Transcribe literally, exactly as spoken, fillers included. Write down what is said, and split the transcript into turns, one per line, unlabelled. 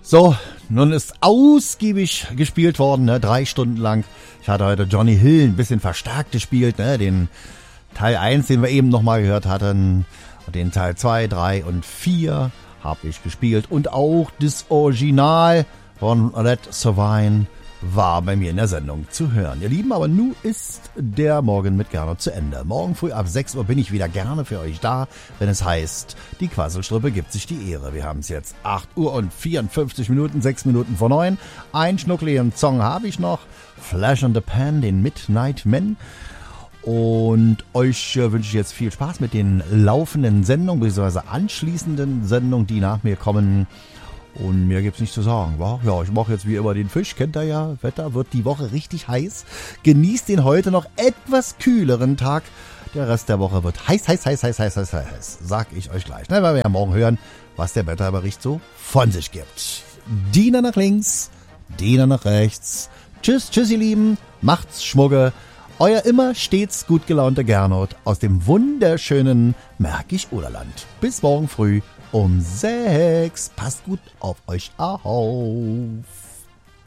So, nun ist ausgiebig gespielt worden, ne? Drei Stunden lang. Ich hatte heute Johnny Hill ein bisschen verstärkt gespielt, ne? Den Teil eins, den wir eben nochmal gehört hatten. Und den Teil zwei, drei und vier habe ich gespielt. Und auch das Original von Red Sovine war bei mir in der Sendung zu hören. Ihr Lieben, aber nun ist der Morgen mit Gernot zu Ende. Morgen früh ab sechs Uhr bin ich wieder gerne für euch da, wenn es heißt, die Quasselstrippe gibt sich die Ehre. Wir haben es jetzt acht Uhr und vierundfünfzig Minuten, sechs Minuten vor neun. Ein schnuckligen Song habe ich noch. Flash in the Pan, den Midnight Men. Und euch äh, wünsche ich jetzt viel Spaß mit den laufenden Sendungen, beziehungsweise anschließenden Sendungen, die nach mir kommen. Und mir gibt's nichts zu sagen, wa? Ja, ich mache jetzt wie immer den Fisch, kennt ihr ja. Wetter wird die Woche richtig heiß. Genießt den heute noch etwas kühleren Tag. Der Rest der Woche wird heiß, heiß, heiß, heiß, heiß, heiß, heiß. Sag ich euch gleich, ne? Weil wir ja morgen hören, was der Wetterbericht so von sich gibt. Diener nach links, Diener nach rechts. Tschüss, tschüss ihr Lieben, macht's Schmugge. Euer immer stets gut gelaunter Gernot aus dem wunderschönen Märkisch-Oderland. Bis morgen früh um sechs. Passt gut auf euch auf.